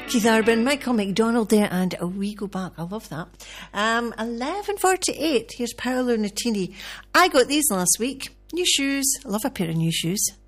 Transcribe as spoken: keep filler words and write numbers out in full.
Keith Urban, Michael McDonald there, and a wee go back. I love that. Um, eleven forty-eight. Here's Paolo Nutini. I got these last week. New shoes. I love a pair of new shoes.